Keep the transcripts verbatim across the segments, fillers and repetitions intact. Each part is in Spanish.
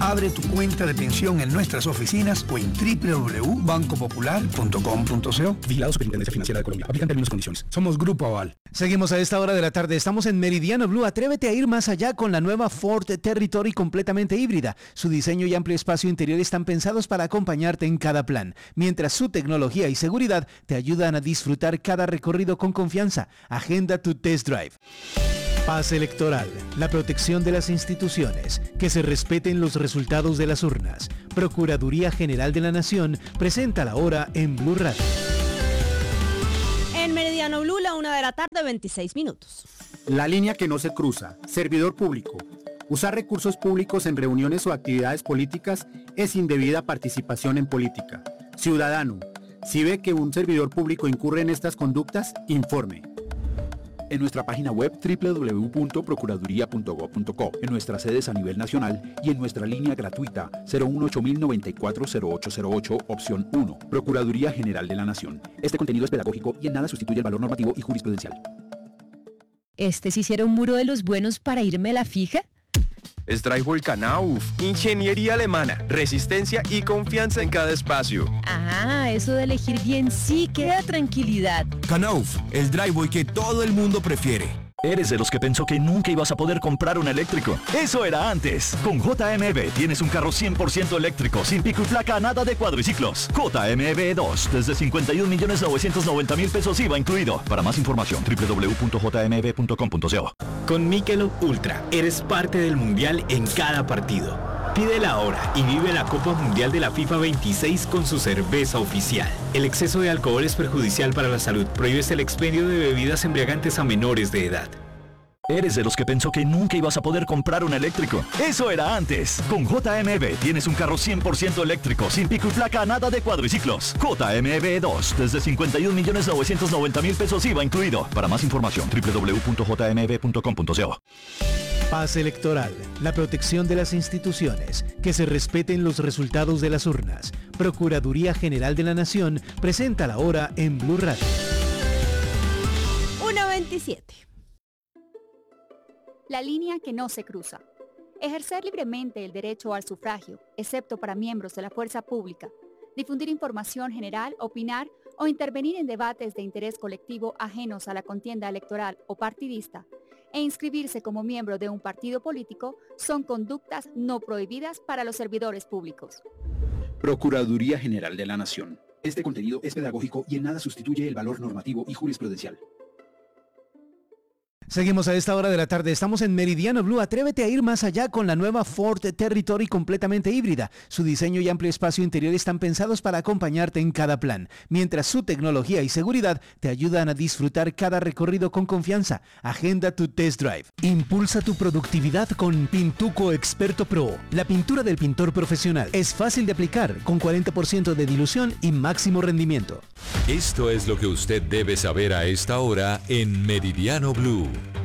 Abre tu cuenta de pensión en nuestras oficinas o en doble u doble u doble u punto banco popular punto com punto co. Vigilado Superintendencia Financiera de Colombia. Aplican términos y condiciones. Somos Grupo Aval. Seguimos a esta hora de la tarde. Estamos en Meridiano Blue. Atrévete a ir más allá con la nueva Ford Territory completamente híbrida. Su diseño y amplio espacio interior están pensados para acompañarte en cada plan, mientras su tecnología y seguridad te ayudan a disfrutar cada recorrido con confianza. Agenda tu test drive. Paz electoral, la protección de las instituciones, que se respeten los resultados de las urnas. Procuraduría General de la Nación presenta la hora en Blue Radio. En Meridiano Blue, la una de la tarde, veintiséis minutos. La línea que no se cruza. Servidor público. Usar recursos públicos en reuniones o actividades políticas es indebida participación en política. Ciudadano, si ve que un servidor público incurre en estas conductas, informe. En nuestra página web doble u doble u doble u punto procuraduría punto gob punto co, en nuestras sedes a nivel nacional y en nuestra línea gratuita cero uno ocho mil noventa y cuatro cero ocho cero ocho, opción uno. Procuraduría General de la Nación. Este contenido es pedagógico y en nada sustituye el valor normativo y jurisprudencial. ¿Este sí hiciera un muro de los buenos para irme a la fija? Es Drywall Knauf, ingeniería alemana, resistencia y confianza en cada espacio. Ah, eso de elegir bien sí que da tranquilidad. Knauf, el drywall que todo el mundo prefiere. ¿Eres de los que pensó que nunca ibas a poder comprar un eléctrico? Eso era antes. Con J M B tienes un carro cien por ciento eléctrico, sin pico y placa, nada de cuadriciclos. J M B dos, desde cincuenta y un millones novecientos noventa mil pesos I V A incluido. Para más información, doble u doble u doble u punto j m b punto com punto co. Con Michelob Ultra, eres parte del mundial en cada partido. Pídela ahora y vive la Copa Mundial de la FIFA veintiséis con su cerveza oficial. El exceso de alcohol es perjudicial para la salud. Prohíbes el expendio de bebidas embriagantes a menores de edad. ¿Eres de los que pensó que nunca ibas a poder comprar un eléctrico? Eso era antes. Con J M B tienes un carro cien por ciento eléctrico, sin pico y placa, nada de cuadriciclos. J M B dos, desde cincuenta y un millones novecientos noventa mil pesos I V A incluido. Para más información, doble u doble u doble u punto j m b punto com punto co. Paz electoral, la protección de las instituciones, que se respeten los resultados de las urnas. Procuraduría General de la Nación presenta la hora en Blue Radio. una veintisiete. La línea que no se cruza. Ejercer libremente el derecho al sufragio, excepto para miembros de la fuerza pública. Difundir información general, opinar o intervenir en debates de interés colectivo ajenos a la contienda electoral o partidista, e inscribirse como miembro de un partido político son conductas no prohibidas para los servidores públicos. Procuraduría General de la Nación. Este contenido es pedagógico y en nada sustituye el valor normativo y jurisprudencial. Seguimos a esta hora de la tarde. Estamos en Meridiano Blue. Atrévete a ir más allá con la nueva Ford Territory completamente híbrida. Su diseño y amplio espacio interior están pensados para acompañarte en cada plan, mientras su tecnología y seguridad te ayudan a disfrutar cada recorrido con confianza. Agenda tu test drive. Impulsa tu productividad con Pintuco Experto Pro. La pintura del pintor profesional es fácil de aplicar, con cuarenta por ciento de dilución y máximo rendimiento. Esto es lo que usted debe saber a esta hora en Meridiano Blue.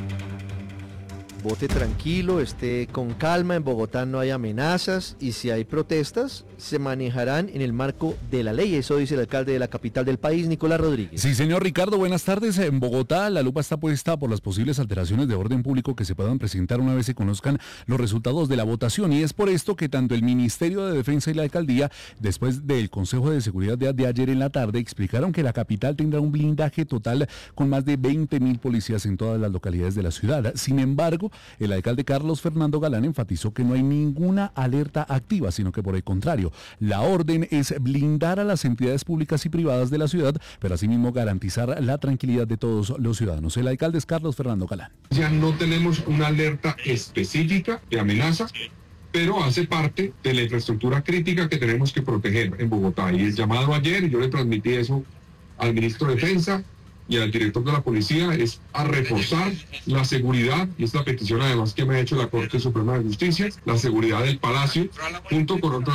Vote tranquilo, esté con calma, en Bogotá no hay amenazas y si hay protestas se manejarán en el marco de la ley. Eso dice el alcalde de la capital del país, Nicolás Rodríguez. Sí, señor Ricardo, buenas tardes. En Bogotá la lupa está puesta por las posibles alteraciones de orden público que se puedan presentar una vez se conozcan los resultados de la votación, y es por esto que tanto el Ministerio de Defensa y la alcaldía, después del Consejo de Seguridad de, de ayer en la tarde, explicaron que la capital tendrá un blindaje total con más de veinte mil policías en todas las localidades de la ciudad. Sin embargo, el alcalde Carlos Fernando Galán enfatizó que no hay ninguna alerta activa, sino que por el contrario, la orden es blindar a las entidades públicas y privadas de la ciudad, pero asimismo garantizar la tranquilidad de todos los ciudadanos. El alcalde es Carlos Fernando Galán. Ya no tenemos una alerta específica de amenaza, pero hace parte de la infraestructura crítica que tenemos que proteger en Bogotá. Y el llamado ayer, y yo le transmití eso al ministro de Defensa y al director de la policía, es a reforzar la seguridad, y es la petición además que me ha hecho la Corte Suprema de Justicia, la seguridad del Palacio, junto con otras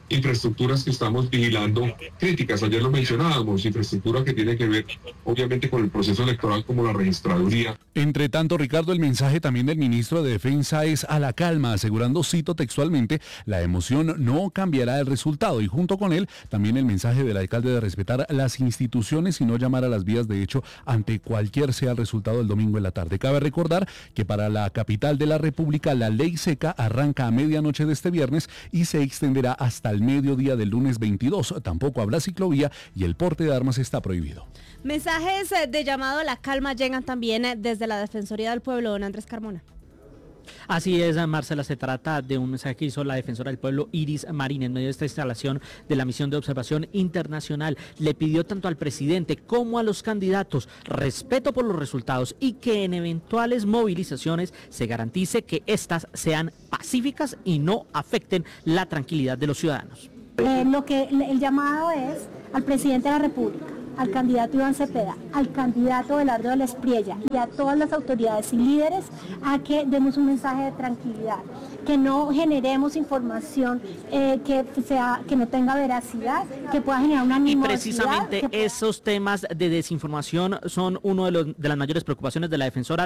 infraestructuras que estamos vigilando críticas. Ayer lo mencionábamos, infraestructura que tiene que ver obviamente con el proceso electoral como la registraduría. Entre tanto, Ricardo, el mensaje también del ministro de Defensa es a la calma, asegurando, cito textualmente, la emoción no cambiará el resultado. Y junto con él, también el mensaje del alcalde de respetar las instituciones y no llamar a las vías de hecho ante cualquier sea el resultado del domingo en la tarde. Cabe recordar que para la capital de la República la ley seca arranca a medianoche de este viernes y se extenderá hasta el mediodía del lunes veintidós. Tampoco habrá ciclovía y el porte de armas está prohibido. Mensajes de llamado a la calma llegan también desde la Defensoría del Pueblo, don Andrés Carmona. Así es, Marcela, se trata de un mensaje que hizo la defensora del pueblo, Iris Marín, en medio de esta instalación de la misión de observación internacional. Le pidió tanto al presidente como a los candidatos respeto por los resultados y que en eventuales movilizaciones se garantice que éstas sean pacíficas y no afecten la tranquilidad de los ciudadanos. Eh, lo que el llamado es al presidente de la República, al candidato Iván Cepeda, al candidato Belardo de la Espriella y a todas las autoridades y líderes a que demos un mensaje de tranquilidad, que no generemos información eh, que sea que no tenga veracidad, que pueda generar una animosidad. Y precisamente que... esos temas de desinformación son uno de, los, de las mayores preocupaciones de la defensora